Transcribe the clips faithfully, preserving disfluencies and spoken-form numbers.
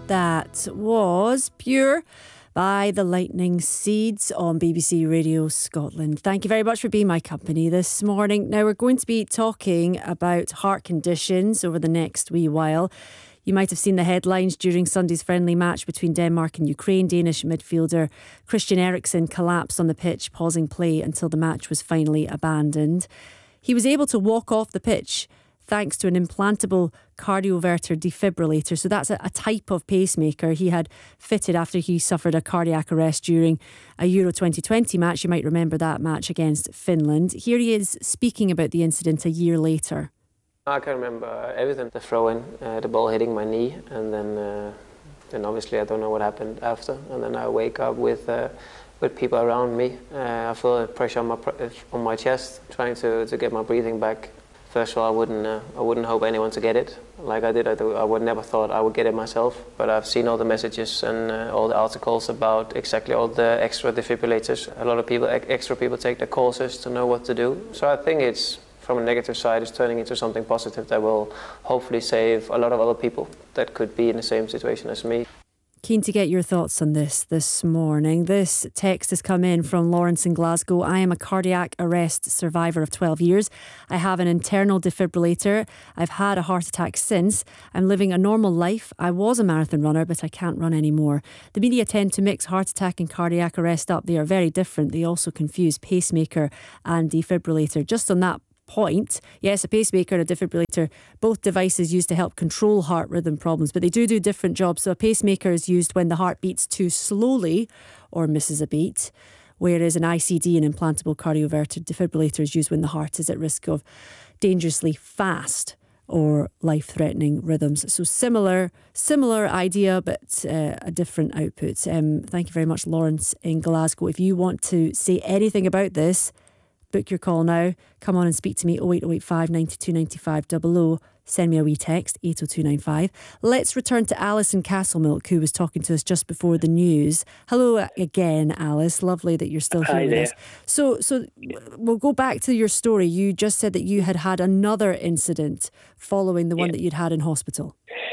That was Pure by the Lightning Seeds on B B C Radio Scotland. Thank you very much for being my company this morning. Now, we're going to be talking about heart conditions over the next wee while. You might have seen the headlines during Sunday's friendly match between Denmark and Ukraine. Danish midfielder Christian Eriksen collapsed on the pitch, pausing play until the match was finally abandoned. He was able to walk off the pitch thanks to an implantable cardioverter defibrillator. So that's a, a type of pacemaker he had fitted after he suffered a cardiac arrest during a Euro twenty twenty match. You might remember that match against Finland. Here he is speaking about the incident a year later. I can remember everything. The throw-in, uh, the ball hitting my knee, and then uh, then obviously I don't know what happened after. And then I wake up with uh, with people around me. Uh, I feel the pressure on my on my chest, trying to, to get my breathing back. First of all, I wouldn't uh, I wouldn't hope anyone to get it like I did. I, do, I would never thought I would get it myself. But I've seen all the messages and uh, all the articles about exactly all the extra defibrillators. A lot of people, extra people, take the courses to know what to do. So I think it's, from a negative side, it's turning into something positive that will hopefully save a lot of other people that could be in the same situation as me. Keen to get your thoughts on this this morning. This text has come in from Lawrence in Glasgow. I am a cardiac arrest survivor of twelve years. I have an internal defibrillator. I've had a heart attack since. I'm living a normal life. I was a marathon runner, but I can't run anymore. The media tend to mix heart attack and cardiac arrest up. They are very different. They also confuse pacemaker and defibrillator. Just on that point, yes, a pacemaker and a defibrillator, both devices used to help control heart rhythm problems, but they do do different jobs. So a pacemaker is used when the heart beats too slowly or misses a beat, whereas an I C D, an implantable cardioverter defibrillator, is used when the heart is at risk of dangerously fast or life-threatening rhythms. So similar similar idea, but uh, a different output. Um, thank you very much, Lawrence in Glasgow. If you want to say anything about this, book your call now. Come on and speak to me, oh eight oh eight five, nine two nine five double oh. Send me a wee text, eight oh two nine five. Let's return to Alice in Castlemilk, who was talking to us just before the news. Hello again, Alice. Lovely that you're still here Hi with there. us. So, so we'll go back to your story. You just said that you had had another incident following the one Yeah. that you'd had in hospital.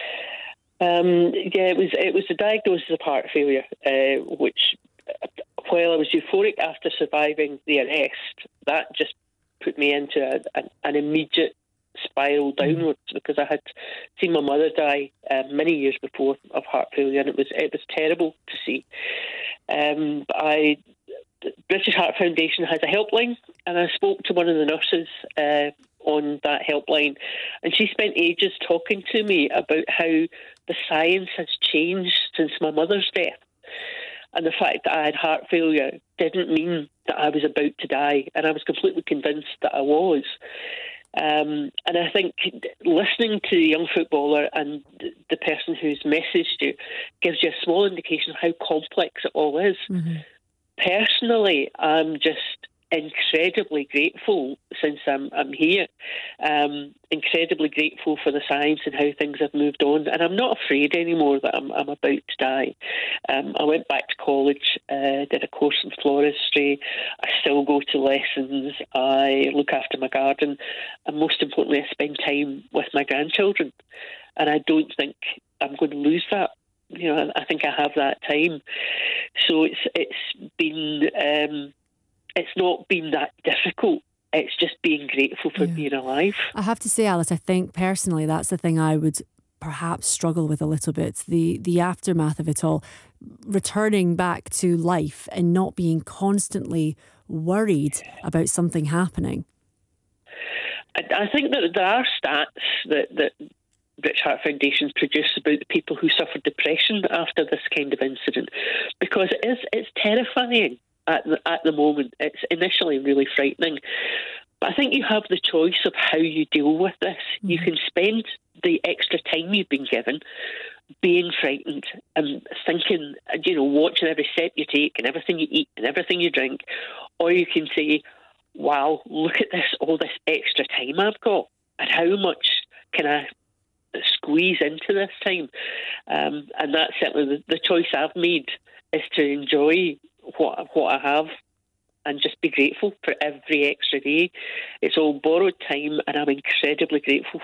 Um, yeah, it was it was a diagnosis of heart failure, uh, which, while I was euphoric after surviving the arrest, that just put me into a, an, an immediate spiral downwards, because I had seen my mother die uh, many years before of heart failure, and it was it was terrible to see. Um, I the British Heart Foundation has a helpline, and I spoke to one of the nurses uh, on that helpline, and she spent ages talking to me about how the science has changed since my mother's death. And the fact that I had heart failure didn't mean that I was about to die. And I was completely convinced that I was. Um, and I think listening to the young footballer and the person who's messaged you gives you a small indication of how complex it all is. Mm-hmm. Personally, I'm just incredibly grateful since I'm, I'm here. Um, incredibly grateful for the science and how things have moved on. And I'm not afraid anymore that I'm, I'm about to die. Um, I went back to college, uh, did a course in floristry. I still go to lessons. I look after my garden. And most importantly, I spend time with my grandchildren. And I don't think I'm going to lose that. You know, I think I have that time. So it's it's been... Um, It's not been that difficult. It's just being grateful for Yeah. being alive. I have to say, Alice, I think personally that's the thing I would perhaps struggle with a little bit. The the aftermath of it all. Returning back to life and not being constantly worried about something happening. I, I think that there are stats that, that British Heart Foundation's produced about the people who suffer depression after this kind of incident, because it is, it's terrifying. At the, at the moment, it's initially really frightening. But I think you have the choice of how you deal with this. Mm-hmm. You can spend the extra time you've been given being frightened and thinking, you know, watching every step you take and everything you eat and everything you drink. Or you can say, wow, look at this, all this extra time I've got, and how much can I squeeze into this time? Um, and that's certainly the, the choice I've made, is to enjoy what what I have and just be grateful for every extra day. It's all borrowed time, and I'm incredibly grateful for it.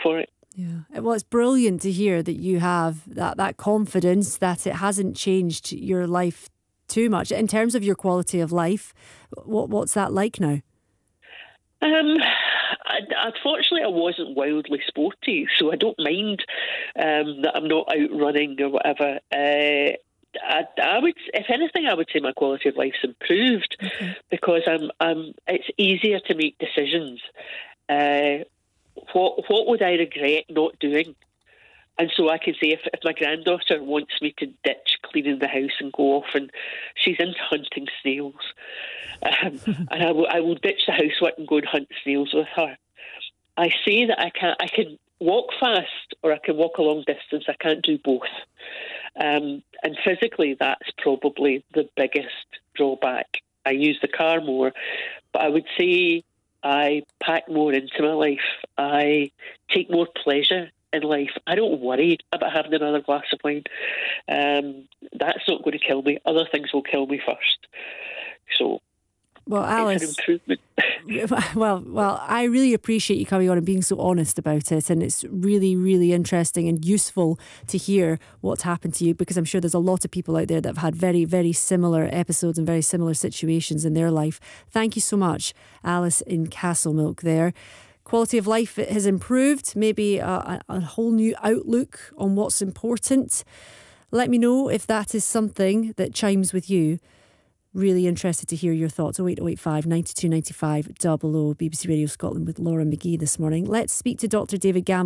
Yeah. Well, it's brilliant to hear that you have that, that confidence that it hasn't changed your life too much. In terms of your quality of life, what what's that like now? Um, I, unfortunately, I wasn't wildly sporty, so I don't mind um, that I'm not out running or whatever. Uh, I, I would, if anything, I would say my quality of life's improved Okay. because I'm, I'm. It's easier to make decisions. Uh, what what would I regret not doing? And so I can say if, if my granddaughter wants me to ditch cleaning the house and go off, and she's into hunting snails, um, and I will, I will ditch the housework and go and hunt snails with her. I say that I can I can walk fast or I can walk a long distance. I can't do both. Um, and physically, that's probably the biggest drawback. I use the car more, but I would say I pack more into my life. I take more pleasure in life. I don't worry about having another glass of wine. Um, that's not going to kill me. Other things will kill me first. So, well, Alice, it's an improvement. well, well, I really appreciate you coming on and being so honest about it, and it's really, really interesting and useful to hear what's happened to you, because I'm sure there's a lot of people out there that have had very, very similar episodes and very similar situations in their life. Thank you so much, Alice in Castlemilk there. Quality of life has improved, maybe a, a whole new outlook on what's important. Let me know if that is something that chimes with you. Really interested to hear your thoughts. oh eight oh eight five, nine two nine five, double oh. B B C Radio Scotland with Laura McGee this morning. Let's speak to Doctor David Gamble.